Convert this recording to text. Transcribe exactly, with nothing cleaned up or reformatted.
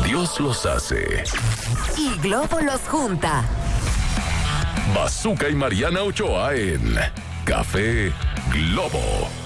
Dios los hace y Globo los junta. Bazooka y Mariana Ochoa en Café Globo.